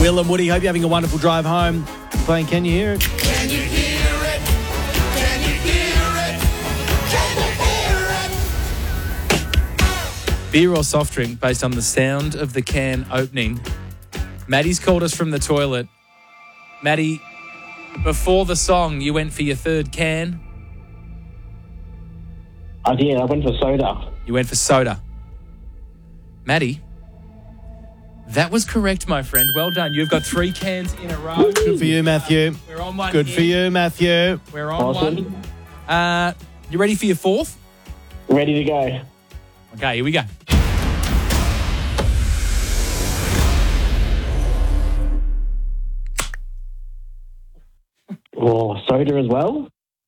Will and Woody, hope you're having a wonderful drive home. Playing Can You Hear It? Can you hear it? Can you hear it? Can you hear it? Beer or soft drink based on the sound of the can opening. Maddie's called us from the toilet. Maddie, before the song, you went for your third can. I did. I went for soda. You went for soda. Maddie, that was correct, my friend. Well done. You've got 3 cans in a row. Good for you, Matthew. We're on one. Good for you, Matthew. We're on Awesome. one. You ready for your 4th? Ready to go. Okay, here we go. Oh, soda as well?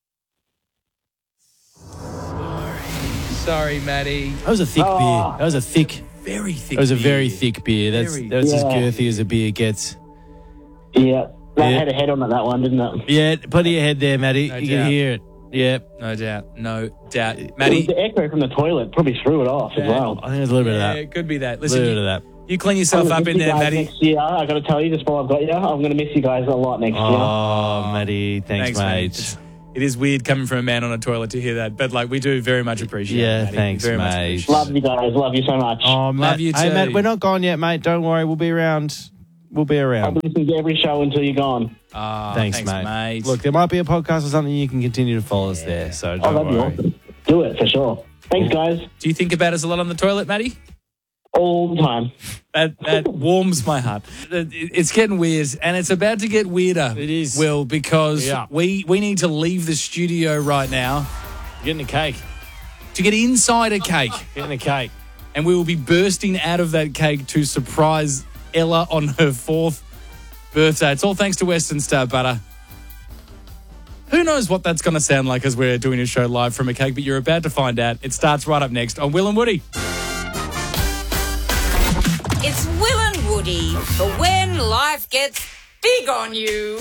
Sorry, Maddie. That was a thick beer. That was a thick, Very thick. that was a beer. very thick beer. That's Very- as Yeah. girthy as a beer gets. Yeah. That Yeah. had a head on it, that one, didn't it? Yeah, put your head there, Maddie. No You doubt. can hear it. Yeah. No doubt. No doubt. It was Maddie. the echo from the toilet probably threw it off as well. I think there's a little bit of Yeah, that. it could be that. A Listen, little bit of that. you clean yourself up in there, Maddie. Next year, I got to tell you, just while I've got you, I'm going to miss you guys a lot next year. Oh, Maddie. Thanks, Maddie. mate. It is weird coming from a man on a toilet to hear that, but like we do very much appreciate it. Yeah, Maddie. thanks, very much mate. appreciate it. Love you guys. Love you so much. Oh, Matt. Love you Hey, too. Matt, we're not gone yet, mate. Don't worry. We'll be around. We'll be I'll around. be listening to every show until you're gone. Oh, Thanks, mate. Look, there might be a podcast or something. You can continue to follow us there. So Oh, don't that'd be worry. awesome. Do it for sure. Thanks, guys. Do you think about us a lot on the toilet, Maddie? All the time. That warms my heart. It's getting weird, and it's about to get weirder. It is. Will, because Yeah. we need to leave the studio right now Getting a cake. to get inside a cake, Getting a cake. and we will be bursting out of that cake to surprise Ella on her 4th birthday. It's all thanks to Western Star Butter. Who knows what that's going to sound like as we're doing a show live from a cake, but you're about to find out. It starts right up next on Will and Woody. It's Will and Woody for when life gets big on you.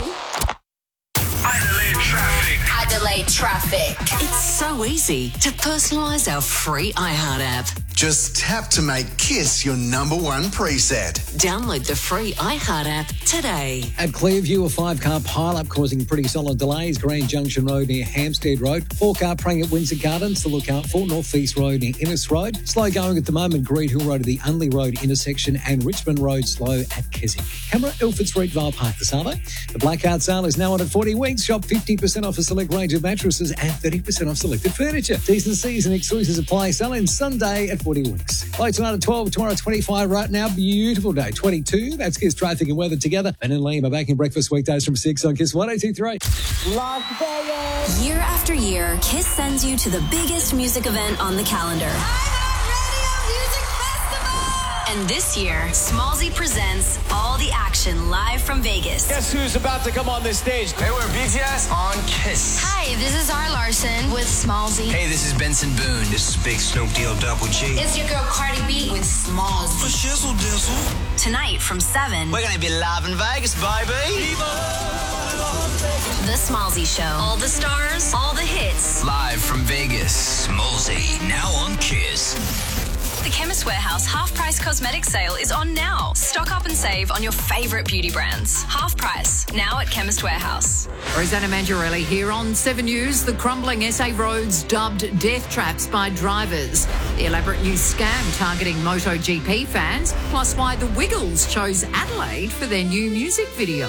Adelaide Traffic. It's so easy to personalise our free iHeart app. Just tap to make KISS your #1 preset. Download the free iHeart app today. At Clearview, a 5-car pile-up causing pretty solid delays. Grand Junction Road near Hampstead Road. 4-car praying at Windsor Gardens to look out for. North East Road near Innes Road. Slow going at the moment. Greed Hill Road at the Unley Road intersection and Richmond Road slow at Keswick. Camera Ilford Street, Vale Park this Saturday. The blackout sale is now on at 40 weeks. Shop 50% off a select range of mattresses and 30% off selected furniture. T's and C's and exclusives apply. Selling Sunday at 40 weeks. Low tonight at 12, tomorrow 25. Right now, beautiful day. 22. That's KISS traffic and weather together. Ben and Liam are back in breakfast weekdays from 6 on KISS 102.3. Las Vegas. Year after year, KISS sends you to the biggest music event on the calendar. And this year, Smallzy presents all the action live from Vegas. Guess who's about to come on this stage? Hey, we're BTS on KISS. Hi, this is Zara Larson with Smallzy. Hey, this is Benson Boone. This is Big Snoop Deal Double G. It's your girl Cardi B with Smallzy. For shizzle dizzle. Tonight from 7, We're gonna be live in Vegas, baby. The Smallzy Show. All the stars, all the hits. Live from Vegas, Smallzy, now on KISS. The Chemist Warehouse half-price cosmetic sale is on now. Stock up and save on your favourite beauty brands. Half price, now at Chemist Warehouse. Rosanna Mangiarelli here on 7 News. The crumbling SA roads dubbed death traps by drivers. The elaborate new scam targeting MotoGP fans, plus why the Wiggles chose Adelaide for their new music video.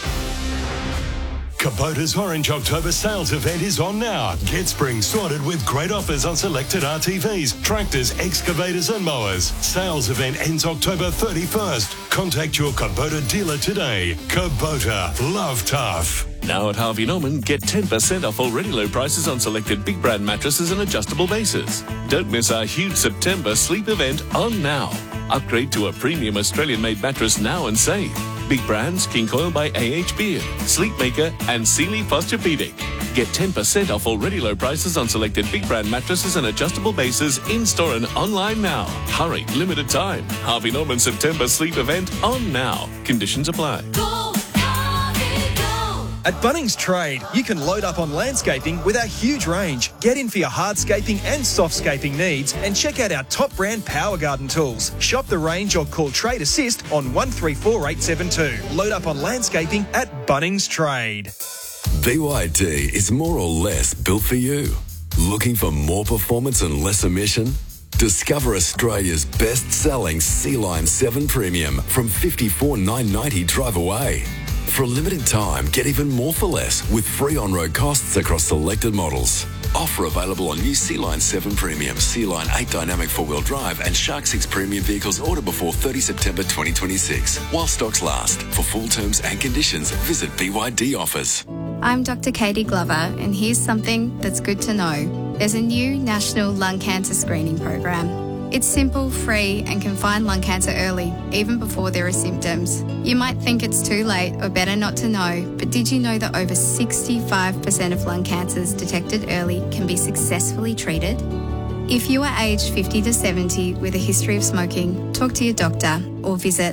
Kubota's Orange October sales event is on now. Get spring sorted with great offers on selected RTVs, tractors, excavators and mowers. Sales event ends October 31st. Contact your Kubota dealer today. Kubota, love tough. Now at Harvey Norman, get 10% off already low prices on selected big brand mattresses and adjustable bases. Don't miss our huge September sleep event on now. Upgrade to a premium Australian-made mattress now and save. Big brands, King Coil by AH Beard, Sleepmaker and Sealy Posturepedic. Get 10% off already low prices on selected big brand mattresses and adjustable bases in-store and online now. Hurry, limited time. Harvey Norman September sleep event on now. Conditions apply. Go, Harvey, go. At Bunnings Trade, you can load up on landscaping with our huge range. Get in for your hardscaping and softscaping needs and check out our top brand Power Garden tools. Shop the range or call Trade Assist on 134872. Load up on landscaping at Bunnings Trade. BYD is more or less built for you. Looking for more performance and less emission? Discover Australia's best-selling Sea-Line 7 Premium from $54,990 drive away. For a limited time, get even more for less with free on-road costs across selected models. Offer available on new Sea-Line 7 Premium, Sea-Line 8 Dynamic 4-wheel drive and Shark 6 Premium vehicles order before 30 September 2026. While stocks last. For full terms and conditions, visit BYD Offers. I'm Dr. Katie Glover, and here's something that's good to know. There's a new national lung cancer screening program. It's simple, free, and can find lung cancer early, even before there are symptoms. You might think it's too late or better not to know, but did you know that over 65% of lung cancers detected early can be successfully treated? If you are aged 50 to 70 with a history of smoking, talk to your doctor or visit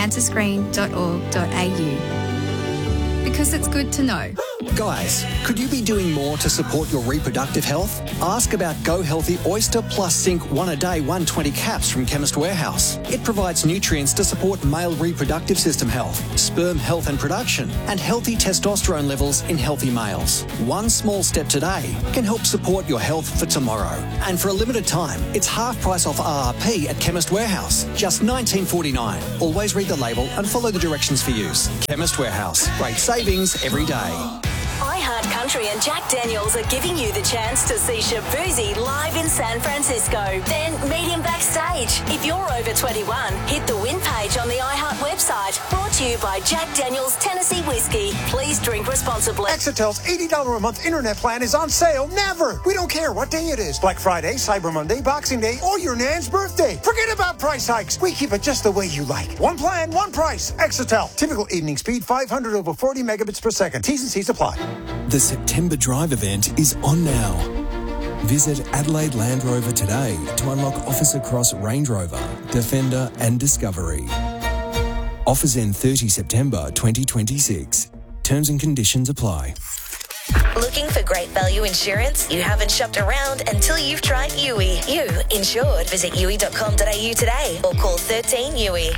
lungcancerscreen.org.au. Because it's good to know. Guys, could you be doing more to support your reproductive health? Ask about Go Healthy Oyster Plus Zinc 1 a day 120 caps from Chemist Warehouse. It provides nutrients to support male reproductive system health, sperm health and production, and healthy testosterone levels in healthy males. One small step today can help support your health for tomorrow. And for a limited time, it's half price off RRP at Chemist Warehouse, just $19.49. Always read the label and follow the directions for use. Chemist Warehouse, great savings every day. iHeart Country and Jack Daniels are giving you the chance to see Shaboozey live in San Francisco. Then meet him backstage. If you're over 21, hit the win page on the iHeart website. Brought to you by Jack Daniels Tennessee Whiskey. Please drink responsibly. Exitel's $80 a month internet plan is on sale never. We don't care what day it is. Black Friday, Cyber Monday, Boxing Day, or your nan's birthday. Forget about price hikes. We keep it just the way you like. One plan, one price. Exitel. Typical evening speed, 500 over 40 megabits per second. T's and C's apply. The September Drive event is on now. Visit Adelaide Land Rover today to unlock offers across Range Rover, Defender and Discovery. Offers end 30 September 2026. Terms and conditions apply. Looking for great value insurance? You haven't shopped around until you've tried Yui. You insured. Visit yui.com.au today or call 13 Yui.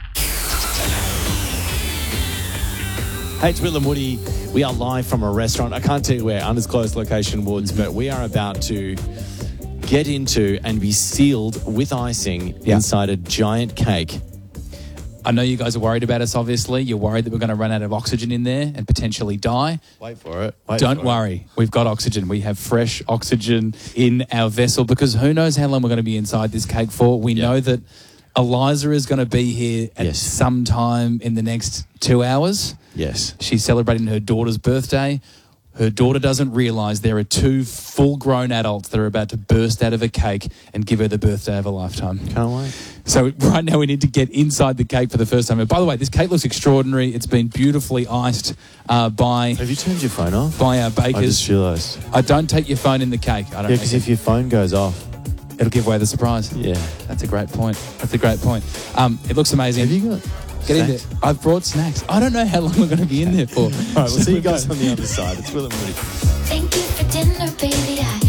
Hey, it's Will and Woody. We are live from a restaurant. I can't tell you where, undisclosed location, Woods, but we are about to get into and be sealed with icing inside a giant cake. I know you guys are worried about us, obviously. You're worried that we're going to run out of oxygen in there and potentially die. Wait for it. Don't worry. We've got oxygen. We have fresh oxygen in our vessel because who knows how long we're going to be inside this cake for. We know that Eliza is going to be here at some time in the next 2 hours. Yes. She's celebrating her daughter's birthday. Her daughter doesn't realise there are two full-grown adults that are about to burst out of a cake and give her the birthday of a lifetime. Can't wait. So right now we need to get inside the cake for the first time. And by the way, this cake looks extraordinary. It's been beautifully iced by... Have you turned your phone off? By our bakers. I just realised. I don't take your phone in the cake. I don't because if your phone goes off... It'll give away the surprise. Yeah. That's a great point. It looks amazing. Have you got... Get in there. I've brought snacks. I don't know how long we're going to be in there for. All right, we'll see you guys on the other side. It's Will and Woody. Thank you for dinner, baby. I